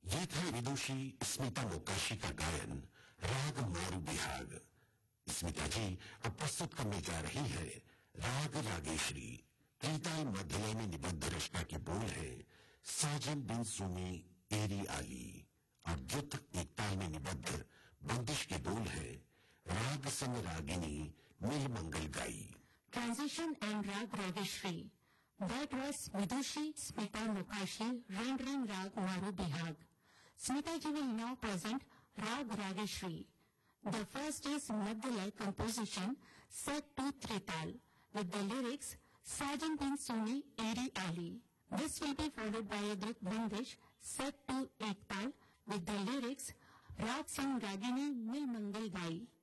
ये था विदुषी स्मिता मोकाशी का गायन राग मारू बिहाग। स्मिता जी अब प्रस्तुत करने जा रही है राग रागेश्वरी। त्रिताल मध्यलय में निबद्ध रचना के बोल है साजन बिन सुनी एरी आली और द्रुत एक ताल में निबद्ध बंदिश के बोल है राग संग रागिनी मिल मंगल गाई। Transition and Rag Rageshri. That was Vidushi Smita Mokashi rendering Rag Maru Bihag. Smita ji will now present Rag Rageshri. The first is Madhyalaya composition set to Trital with the lyrics Sajan bin Suni Eri Ali. This will be followed by a Drit Bandish set to Ektal with the lyrics Rag Singh Ragini Mil Mangal Gai.